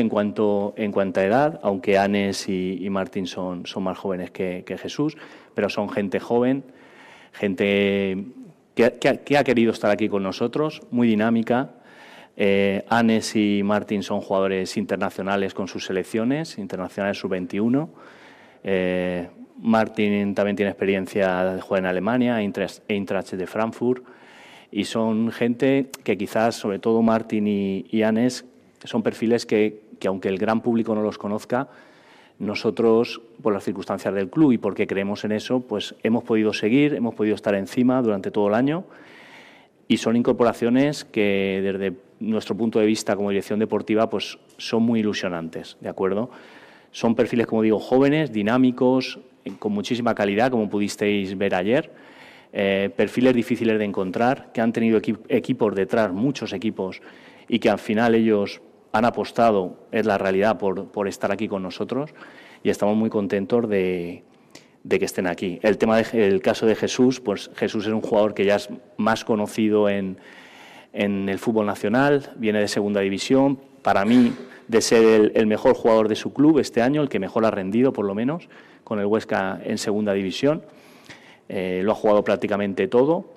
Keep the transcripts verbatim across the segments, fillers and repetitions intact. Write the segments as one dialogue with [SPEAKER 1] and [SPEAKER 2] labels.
[SPEAKER 1] En cuanto, en cuanto a edad, aunque Anes y, y Martín son, son más jóvenes que, que Jesús, pero son gente joven, gente que, que, que ha querido estar aquí con nosotros, muy dinámica. Eh, Anes y Martín son jugadores internacionales con sus selecciones, internacionales sub veintiuno. Eh, Martín también tiene experiencia de jugar en Alemania, Eintracht de Frankfurt, y son gente que quizás, sobre todo Martín y, y Anes, son perfiles que, que aunque el gran público no los conozca, nosotros, por las circunstancias del club y porque creemos en eso, pues hemos podido seguir, hemos podido estar encima durante todo el año, y son incorporaciones que desde nuestro punto de vista como dirección deportiva pues son muy ilusionantes, ¿de acuerdo? Son perfiles, como digo, jóvenes, dinámicos, con muchísima calidad, como pudisteis ver ayer, eh, perfiles difíciles de encontrar, que han tenido equi- equipos detrás, muchos equipos, y que al final ellos han apostado, es la realidad, por, por estar aquí con nosotros, y estamos muy contentos de, de que estén aquí. El tema de, el caso de Jesús, pues Jesús es un jugador que ya es más conocido en, en el fútbol nacional, viene de segunda división, para mí de ser el, el mejor jugador de su club este año, el que mejor ha rendido por lo menos, con el Huesca en segunda división, eh, lo ha jugado prácticamente todo.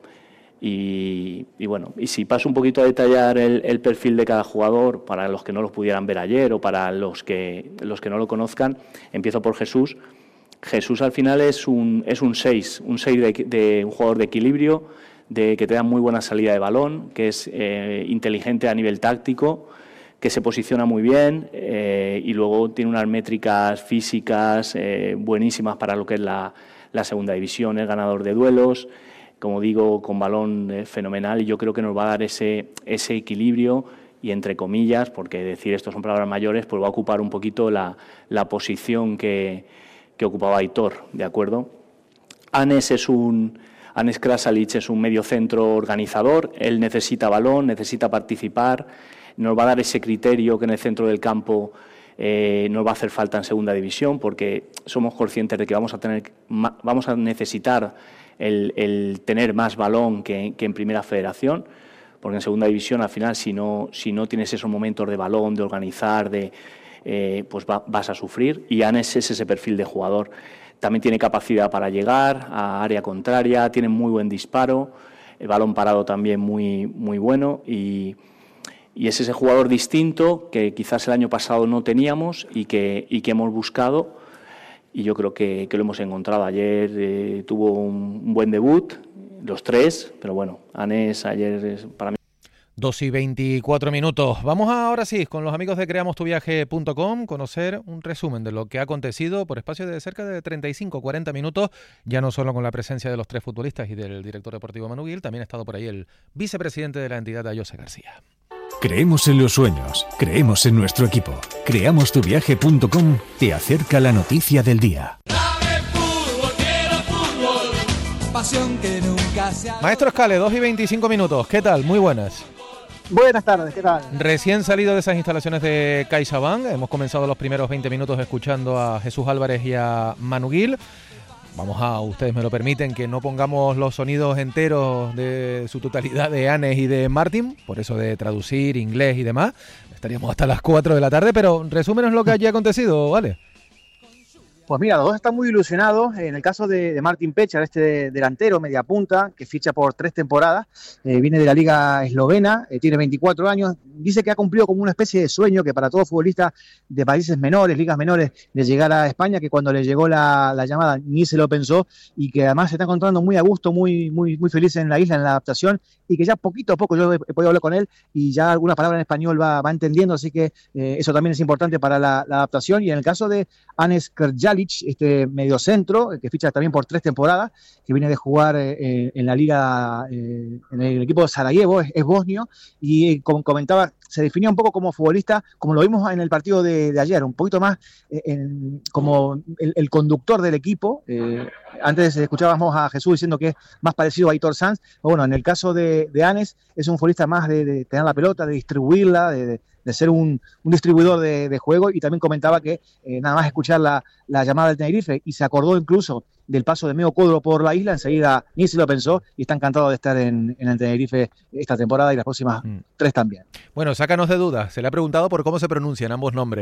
[SPEAKER 1] Y, y bueno, y si paso un poquito a detallar el, el perfil de cada jugador, para los que no los pudieran ver ayer o para los que, los que no lo conozcan, empiezo por Jesús. Jesús al final es un es un seis, un seis de, de un jugador de equilibrio, de que te da muy buena salida de balón, que es eh, inteligente a nivel táctico, que se posiciona muy bien eh, y luego tiene unas métricas físicas eh, buenísimas para lo que es la, la segunda división, es ganador de duelos, como digo, con balón eh, fenomenal, y yo creo que nos va a dar ese, ese equilibrio y, entre comillas, porque decir esto son palabras mayores, pues va a ocupar un poquito la, la posición que, que ocupaba Aitor, ¿de acuerdo? Anes es un... Anes Krasalic es un mediocentro organizador, él necesita balón, necesita participar, nos va a dar ese criterio que en el centro del campo eh, nos va a hacer falta en segunda división, porque somos conscientes de que vamos a tener, vamos a necesitar el, el tener más balón que, que en primera federación, porque en segunda división al final si no, si no tienes esos momentos de balón, de organizar, de, eh, pues va, vas a sufrir, y Anes es ese perfil de jugador. También tiene capacidad para llegar a área contraria, tiene muy buen disparo, el balón parado también muy, muy bueno, y, y es ese jugador distinto que quizás el año pasado no teníamos y que, y que hemos buscado, y yo creo que, que lo hemos encontrado. Ayer eh, tuvo un, un buen debut, los tres, pero bueno, Anes ayer es para mí...
[SPEAKER 2] dos y veinticuatro minutos. Vamos ahora sí con los amigos de creamos tu viaje punto com, conocer un resumen de lo que ha acontecido por espacio de cerca de treinta y cinco a cuarenta minutos, ya no solo con la presencia de los tres futbolistas y del director deportivo Manu Gil, también ha estado por ahí el vicepresidente de la entidad, José García.
[SPEAKER 3] Creemos en los sueños, creemos en nuestro equipo. creamos tu viaje punto com te acerca la noticia del día.
[SPEAKER 2] Maestro Escale, dos y veinticinco minutos. ¿Qué tal? Muy buenas.
[SPEAKER 4] Buenas tardes, ¿qué tal?
[SPEAKER 2] Recién salido de esas instalaciones de CaixaBank, hemos comenzado los primeros veinte minutos escuchando a Jesús Álvarez y a Manu Gil. Vamos a, ustedes me lo permiten, que no pongamos los sonidos enteros de su totalidad de Anes y de Martín, por eso de traducir inglés y demás. Estaríamos hasta las cuatro de la tarde, pero resúmenos lo que haya acontecido, ¿vale?
[SPEAKER 4] Pues mira, los dos están muy ilusionados. En el caso de, de Martin Pechar, este delantero, media punta, que ficha por tres temporadas, eh, viene de la liga eslovena, eh, tiene veinticuatro años, dice que ha cumplido como una especie de sueño que para todo futbolista de países menores, ligas menores, de llegar a España, que cuando le llegó la, la llamada ni se lo pensó, y que además se está encontrando muy a gusto, muy, muy, muy feliz en la isla, en la adaptación, y que ya poquito a poco yo he, he podido hablar con él y ya alguna palabra en español va, va entendiendo, así que eh, eso también es importante para la, la adaptación. Y en el caso de Anes Krjalic, este mediocentro, que ficha también por tres temporadas, que viene de jugar eh, en la liga, eh, en el equipo de Sarajevo, es, es bosnio, y eh, como comentaba, se definía un poco como futbolista, como lo vimos en el partido de, de ayer, un poquito más eh, en, como el, el conductor del equipo. Eh, antes escuchábamos a Jesús diciendo que es más parecido a Aitor Sanz. Bueno, en el caso de, de Anes, es un futbolista más de, de tener la pelota, de distribuirla, de, de de ser un, un distribuidor de, de juego, y también comentaba que eh, nada más escuchar la, la llamada del Tenerife, y se acordó incluso del paso de Meo Codro por la isla, enseguida ni se lo pensó y está encantado de estar en, en el Tenerife esta temporada y las próximas mm. tres también.
[SPEAKER 2] Bueno, sácanos de dudas, se le ha preguntado por cómo se pronuncian ambos nombres.